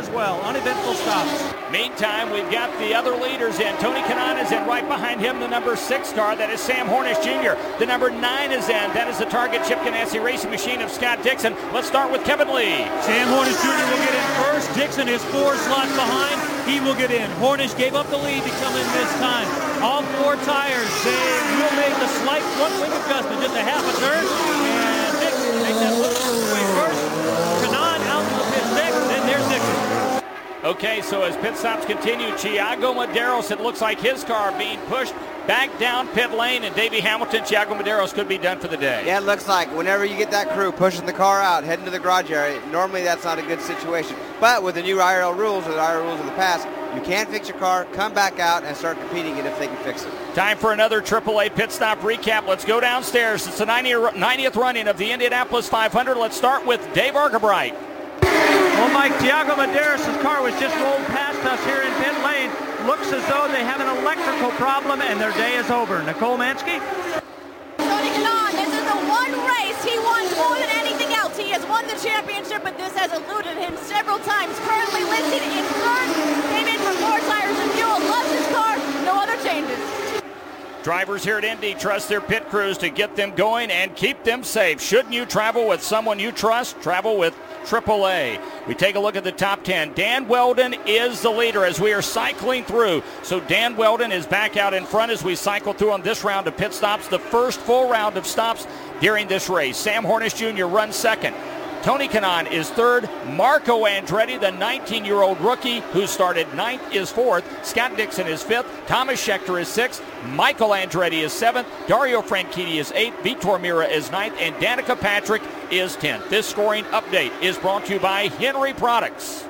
as well. Uneventful stops. Meantime, we've got the other leaders in. Tony Kanaan is in. Right behind him, the number 6 car. That is Sam Hornish Jr. The number 9 is in. That is the Target Chip Ganassi Racing Machine of Scott Dixon. Let's start with Kevin Lee. Sam Hornish Jr. will get in first. Dixon is 4 slots behind. He will get in. Hornish gave up the lead to come in this time. All 4 tires, they will make the slight front wing adjustment, just a half a turn. And Dixon makes that look swing first. Kanaan out to the pit 6, and there's Dixon. Okay, so as pit stops continue, Thiago Medeiros, it looks like his car being pushed back down pit lane, and Davey Hamilton, Thiago Medeiros could be done for the day. Yeah, it looks like whenever you get that crew pushing the car out, heading to the garage area, normally that's not a good situation. But with the new IRL rules, or the IRL rules of the past, you can fix your car, come back out, and start competing it if they can fix it. Time for another AAA pit stop recap. Let's go downstairs. It's the 90th running of the Indianapolis 500. Let's start with Dave Argabright. Well, Mike, Thiago Medeiros' car was just rolled past us here in pit lane. Looks as though they have an electrical problem and their day is over. Nicole Mansky? Tony Kanaan, this is the one race he wants more than anything else. He has won the championship, but this has eluded him several times. Currently listed in third, came in for 4 tires and fuel, loves his car, no other changes. Drivers here at Indy trust their pit crews to get them going and keep them safe. Shouldn't you travel with someone you trust? Travel with AAA. We take a look at the top 10. Dan Wheldon is the leader as we are cycling through. So Dan Wheldon is back out in front as we cycle through on this round of pit stops, the first full round of stops during this race. Sam Hornish Jr. runs second. Tony Kanaan is third. Marco Andretti, the 19-year-old rookie who started ninth, is fourth. Scott Dixon is fifth. Thomas Scheckter is sixth. Michael Andretti is seventh. Dario Franchitti is eighth. Vitor Mira is ninth. And Danica Patrick is 10th. This scoring update is brought to you by Henry Products.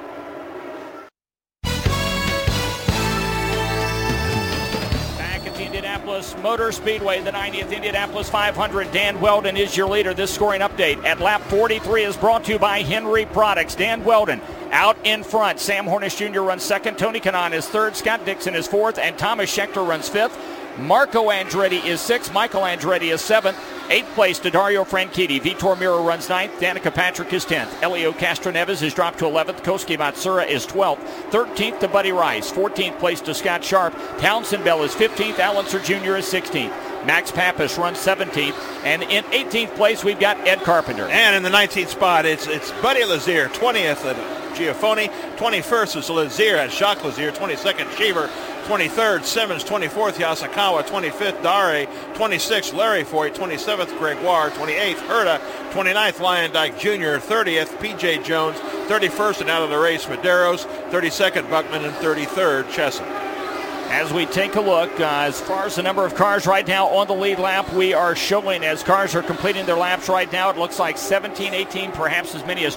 Indianapolis Motor Speedway, the 90th Indianapolis 500. Dan Wheldon is your leader. This scoring update at lap 43 is brought to you by Henry Products. Dan Wheldon out in front. Sam Hornish Jr. runs second. Tony Kanaan is third. Scott Dixon is fourth. And Thomas Scheckter runs fifth. Marco Andretti is sixth. Michael Andretti is seventh. Eighth place to Dario Franchitti. Vitor Mira runs ninth. Danica Patrick is 10th. Elio Castroneves is dropped to 11th. Koski Matsura is 12th. 13th to Buddy Rice. 14th place to Scott Sharp. Townsend Bell is 15th. Allenser Jr. is 16th. Max Pappas runs 17th. And in 18th place, we've got Ed Carpenter. And in the 19th spot, it's Buddy Lazier. 20th at Giafoni. 21st is Lazier at Jacques Lazier. 22nd, Cheever. 23rd, Simmons. 24th, Yasukawa. 25th, Dare. 26th, Larry Foy. 27th, Gregoire. 28th, Herta. 29th, Lion Dyke Jr. 30th, P.J. Jones. 31st and out of the race, Medeiros. 32nd, Buckman. And 33rd, Chesson. As we take a look, as far as the number of cars right now on the lead lap, we are showing as cars are completing their laps right now, it looks like 17, 18, perhaps as many as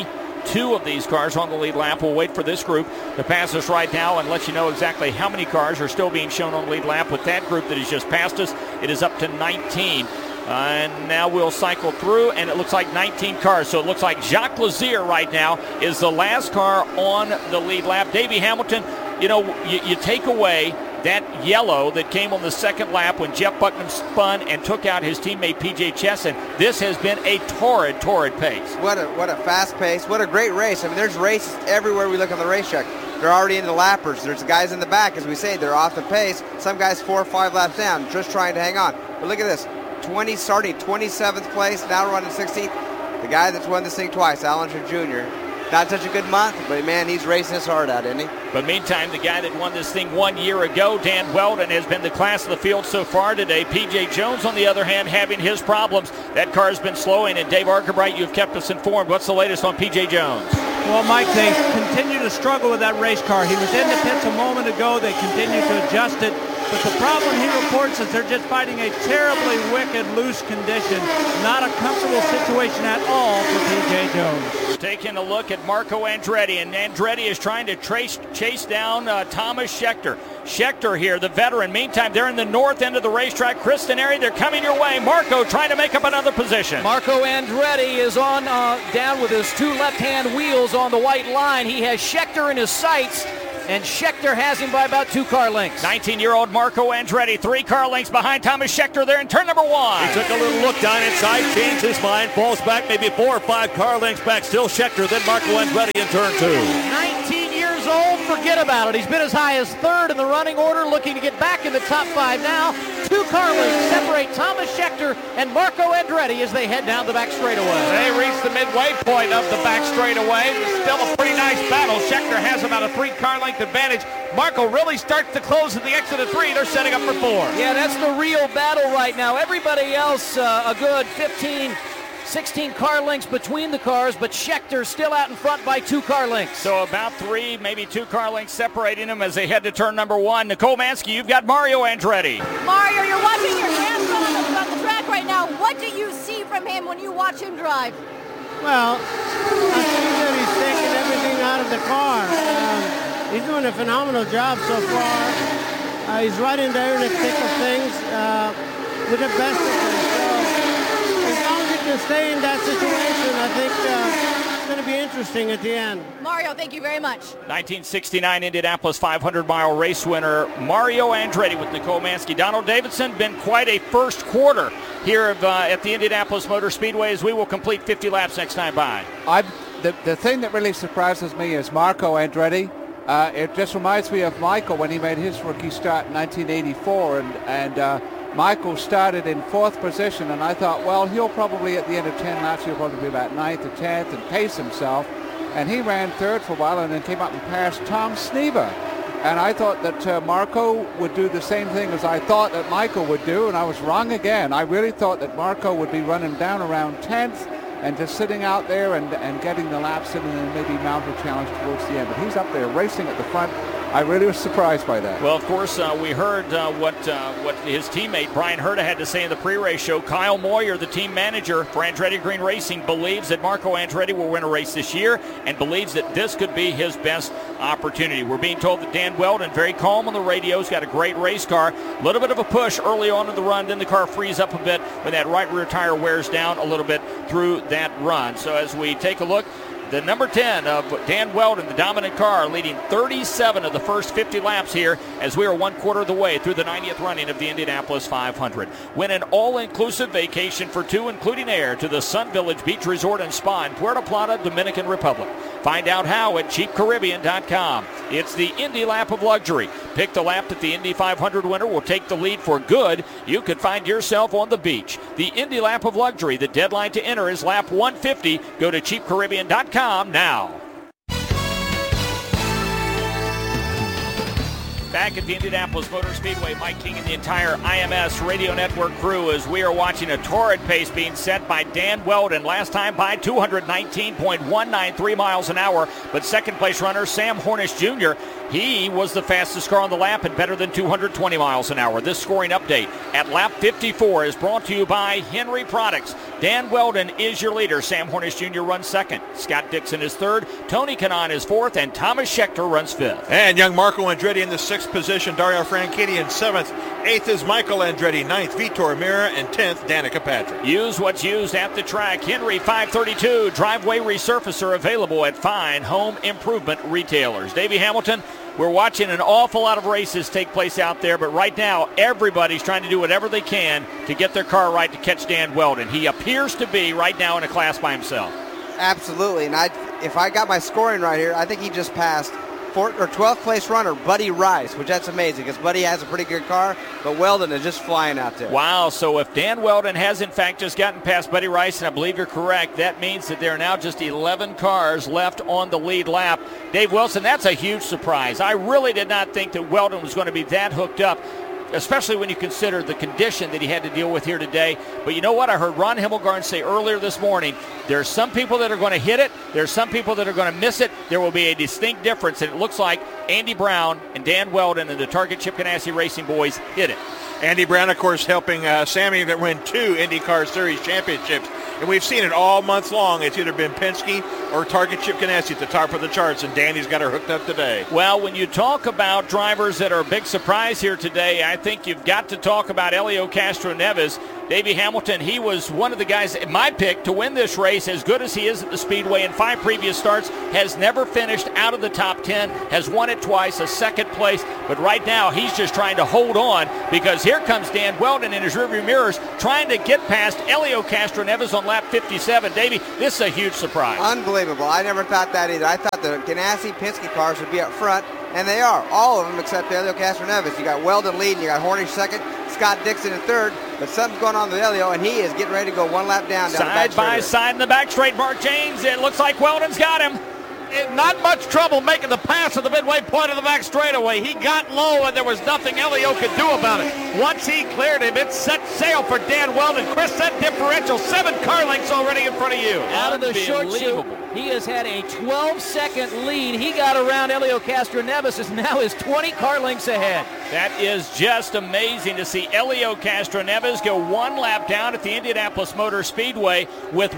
22 of these cars on the lead lap. We'll wait for this group to pass us right now and let you know exactly how many cars are still being shown on the lead lap. With that group that has just passed us, it is up to 19. And now we'll cycle through, and it looks like 19 cars. So it looks like Jacques Lazier right now is the last car on the lead lap. Davey Hamilton, you know, you take away that yellow that came on the second lap when Jeff Bucknam spun and took out his teammate P.J. Chesson. This has been a torrid pace. What a fast pace. What a great race. I mean, there's races everywhere we look on the racetrack. They're already into lappers. There's guys in the back, as we say, they're off the pace. Some guys 4 or 5 laps down, just trying to hang on. But look at this. Starting 27th place, now running 16th. The guy that's won this thing twice, Allenser Jr. Not such a good month, but man, he's racing his heart out, isn't he? But meantime, the guy that won this thing 1 year ago, Dan Wheldon, has been the class of the field so far today. P.J. Jones, on the other hand, having his problems. That car's been slowing, and Dave Argabright, you've kept us informed. What's the latest on P.J. Jones? Well, Mike, they continue to struggle with that race car. He was in the pits a moment ago. They continue to adjust it. But the problem he reports is they're just fighting a terribly wicked, loose condition. Not a comfortable situation at all for P.J. Jones. Taking a look at Marco Andretti, and Andretti is trying to chase down Thomas Scheckter. Scheckter here, the veteran. Meantime, they're in the north end of the racetrack. Chris Denari, they're coming your way. Marco trying to make up another position. Marco Andretti is on down with his 2 left-hand wheels on the white line. He has Scheckter in his sights, and Scheckter has him by about 2 car lengths. 19-year-old Marco Andretti, 3 car lengths behind Thomas Scheckter there in turn number 1. He took a little look down inside, changed his mind, falls back maybe 4 or 5 car lengths back. Still Scheckter, then Marco Andretti in turn 2. forget about it. He's been as high as third in the running order, looking to get back in the top 5 now. 2 car lengths separate Thomas Scheckter and Marco Andretti as they head down the back straightaway. They reach the midway point of the back straightaway. Still a pretty nice battle. Scheckter has about a 3-car length advantage. Marco really starts to close at the exit of 3. They're setting up for 4. Yeah, that's the real battle right now. Everybody else a good 15, 16 car lengths between the cars, but Scheckter still out in front by 2 car lengths. So about 3, maybe 2 car lengths separating them as they head to turn number 1. Nicole Mansky, you've got Mario Andretti. Mario, you're watching your grandson on the track right now. What do you see from him when you watch him drive? Well, I think that he's taking everything out of the car. He's doing a phenomenal job so far. He's right in there in the thick of things with the best of them. So as long as he can stay in that situation, I think it's going to be interesting at the end. Mario, thank you very much. 1969 Indianapolis 500-mile race winner Mario Andretti with Nicole Mansky. Donald Davidson, been quite a first quarter here at the Indianapolis Motor Speedway as we will complete 50 laps next time by. The thing that really surprises me is Marco Andretti. It just reminds me of Michael when he made his rookie start in 1984, and Michael started in 4th position, and I thought, well, he'll probably at the end of 10 laps, he'll probably be about 9th or 10th and pace himself. And he ran 3rd for a while and then came up and passed Tom Snever. And I thought that Marco would do the same thing as I thought that Michael would do, and I was wrong again. I really thought that Marco would be running down around 10th and just sitting out there and getting the laps in and then maybe mount a challenge towards the end. But he's up there racing at the front. I really was surprised by that. Well, of course, we heard what his teammate Brian Herta had to say in the pre-race show. Kyle Moyer, the team manager for Andretti Green Racing, believes that Marco Andretti will win a race this year and believes that this could be his best opportunity. We're being told that Dan Weldon, very calm on the radio, has got a great race car. A little bit of a push early on in the run, then the car frees up a bit when that right rear tire wears down a little bit through that run. So as we take a look, the number 10 of Dan Weldon, the dominant car, leading 37 of the first 50 laps here as we are 1/4 of the way through the 90th running of the Indianapolis 500. Win an all-inclusive vacation for 2, including air, to the Sun Village Beach Resort and Spa in Puerto Plata, Dominican Republic. Find out how at cheapcaribbean.com. It's the Indy Lap of Luxury. Pick the lap that the Indy 500 winner will take the lead for good. You could find yourself on the beach. The Indy Lap of Luxury. The deadline to enter is lap 150. Go to cheapcaribbean.com now. Back at the Indianapolis Motor Speedway, Mike King and the entire IMS Radio Network crew as we are watching a torrid pace being set by Dan Weldon. Last time by 219.193 miles an hour, but second place runner Sam Hornish Jr., he was the fastest car on the lap and better than 220 miles an hour. This scoring update at lap 54 is brought to you by Henry Products. Dan Weldon is your leader. Sam Hornish Jr. runs second. Scott Dixon is third. Tony Kanaan is fourth. And Thomas Scheckter runs fifth. And young Marco Andretti in the 6th position. Dario Franchitti in 7th. 8th is Michael Andretti. 9th, Vitor Mira. And 10th, Danica Patrick. Use what's used at the track. Henry 532 driveway resurfacer available at fine home improvement retailers. Davey Hamilton, we're watching an awful lot of races take place out there, but right now everybody's trying to do whatever they can to get their car right to catch Dan Weldon. He appears to be right now in a class by himself. Absolutely, and if I got my scoring right here, I think he just passed 12th place runner Buddy Rice, which that's amazing because Buddy has a pretty good car, but Weldon is just flying out there. Wow, so if Dan Weldon has in fact just gotten past Buddy Rice, and I believe you're correct, that means that there are now just 11 cars left on the lead lap. Dave Wilson, that's a huge surprise. I really did not think that Weldon was going to be that hooked up, especially when you consider the condition that he had to deal with here today. But you know what? I heard Ron Himmelgarn say earlier this morning, there's some people that are going to hit it. There's some people that are going to miss it. There will be a distinct difference, and it looks like Andy Brown and Dan Weldon and the Target Chip Ganassi Racing boys hit it. Andy Brown, of course, helping Sammy that win 2 IndyCar Series championships. And we've seen it all month long. It's either been Penske or Target Chip Ganassi at the top of the charts, and Danny's got her hooked up today. Well, when you talk about drivers that are a big surprise here today, I think you've got to talk about Helio Castroneves. Davey Hamilton, he was one of the guys, my pick, to win this race. As good as he is at the Speedway in 5 previous starts, has never finished out of the top 10, has won it twice, a second place. But right now, he's just trying to hold on because here comes Dan Weldon in his rearview mirrors trying to get past Helio Castroneves on lap 57. Davey, this is a huge surprise. Unbelievable. I never thought that either. I thought the Ganassi Penske cars would be up front, And they are, all of them except Helio Castroneves. You got Weldon leading, you got Hornish second, Scott Dixon in third, but something's going on with Helio, and he is getting ready to go one lap down the back Side by side in the back straight, Mark James. It looks like Weldon's got him. Not much trouble making the pass at the midway point of the back straightaway. He got low, and there was nothing Helio could do about it. Once he cleared him, it set sail for Dan Weldon. Chris, that differential, 7 car lengths already in front of you. Out of the short shoot, he has had a 12-second lead. He got around Helio Castroneves, is now is 20 car lengths ahead. That is just amazing to see Helio Castroneves go one lap down at the Indianapolis Motor Speedway with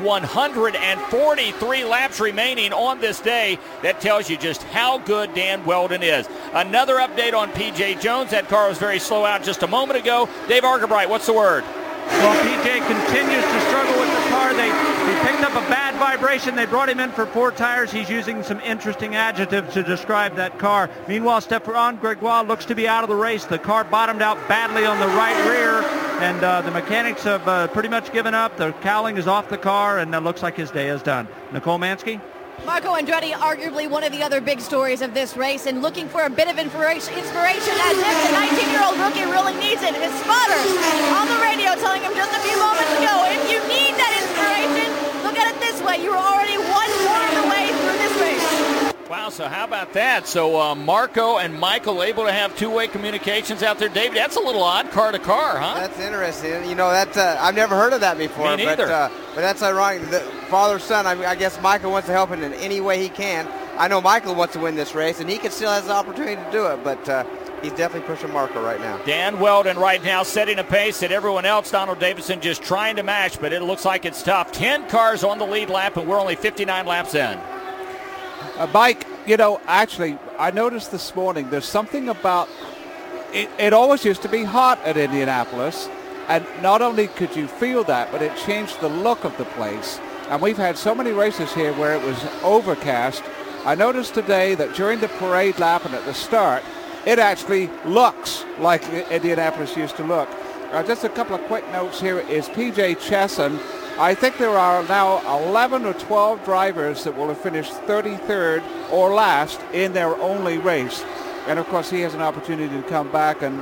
143 laps remaining on this day. That tells you just how good Dan Weldon is. Another update on P.J. Jones. That car was very slow out just a moment ago. Dave Argabright, what's the word? Well, P.J. continues to struggle with the car. He picked up a bad vibration. They brought him in for 4 tires. He's using some interesting adjectives to describe that car. Meanwhile, Stephane Gregoire looks to be out of the race. The car bottomed out badly on the right rear, and the mechanics have pretty much given up. The cowling is off the car, and it looks like his day is done. Nicole Mansky? Marco Andretti, arguably one of the other big stories of this race, and looking for a bit of inspiration as if the 19-year-old rookie really needs it. His spotter on the radio telling him just a few moments ago, if you need that inspiration, look at it this way. You are already 1 quarter of the way through this race. Wow, so how about that? So Marco and Michael able to have two-way communications out there. David, that's a little odd, car to car, huh? That's interesting. You know, that's I've never heard of that before. Me neither. But that's ironic. The father-son, I guess Michael wants to help him in any way he can. I know Michael wants to win this race, and he still has the opportunity to do it, but he's definitely pushing Marco right now. Dan Weldon right now setting a pace that everyone else, Donald Davidson, just trying to match, but it looks like it's tough. 10 cars on the lead lap, and we're only 59 laps in. Mike, you know, actually, I noticed this morning there's something about it. It always used to be hot at Indianapolis, and not only could you feel that, but it changed the look of the place. And we've had so many races here where it was overcast. I noticed today that during the parade lap and at the start, it actually looks like Indianapolis used to look. Just a couple of quick notes here is P.J. Chesson. I think there are now 11 or 12 drivers that will have finished 33rd or last in their only race. And, of course, he has an opportunity to come back and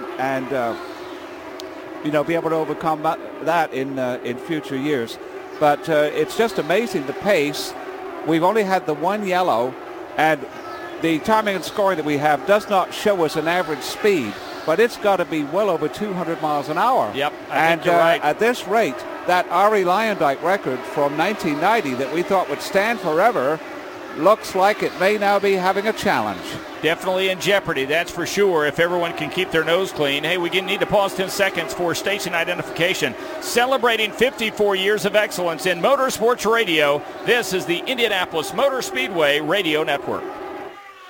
be able to overcome that in future years. But it's just amazing, the pace. We've only had the one yellow, and the timing and scoring that we have does not show us an average speed, but it's got to be well over 200 miles an hour. Yep, I think you're right. At this rate, that Arie Luyendyk record from 1990 that we thought would stand forever looks like it may now be having a challenge. Definitely in jeopardy, that's for sure, if everyone can keep their nose clean. Hey, we need to pause 10 seconds for station identification. Celebrating 54 years of excellence in motorsports radio, this is the Indianapolis Motor Speedway Radio Network.